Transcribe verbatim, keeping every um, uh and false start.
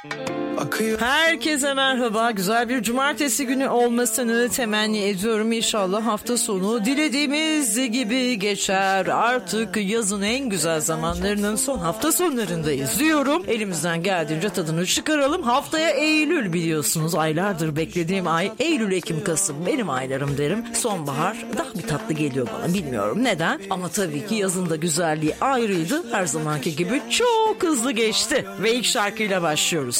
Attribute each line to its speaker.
Speaker 1: Herkese merhaba. Güzel bir cumartesi günü olmasını temenni ediyorum. İnşallah hafta sonu dilediğimiz gibi geçer. Artık yazın en güzel zamanlarının son hafta sonlarındayız diyorum. Elimizden geldiğince tadını çıkaralım. Haftaya Eylül, biliyorsunuz. Aylardır beklediğim ay. Eylül, Ekim, Kasım benim aylarım derim. Sonbahar daha bir tatlı geliyor bana, bilmiyorum neden. Ama tabii ki yazın da güzelliği ayrıydı. Her zamanki gibi çok hızlı geçti. Ve ilk şarkıyla başlıyoruz.